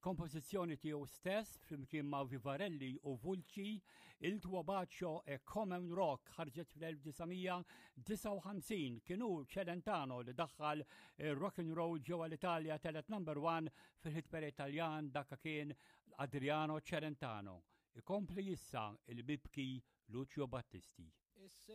kompożizzjoni tiegħu stess flimkien ma' Vivarelli u Vulci, Il tuo bacio e Common Rock ħarġet fl-1959 kienu Celentano li daħħal rock and roll ġewwa l-Italja telet #1 fil-ħit Italjan dakka kien Adriano Celentano. Ikompli issa il-bibki Lucio Battisti.